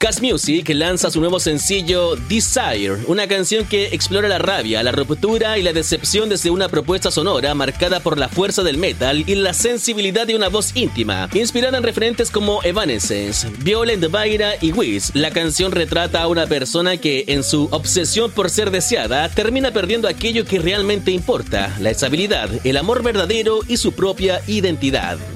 Cash Music lanza su nuevo sencillo Desire, una canción que explora la rabia, la ruptura y la decepción desde una propuesta sonora marcada por la fuerza del metal y la sensibilidad de una voz íntima. Inspirada en referentes como Evanescence, Violent Vaira y Wiz, la canción retrata a una persona que, en su obsesión por ser deseada, termina perdiendo aquello que realmente importa: la estabilidad, el amor verdadero y su propia identidad.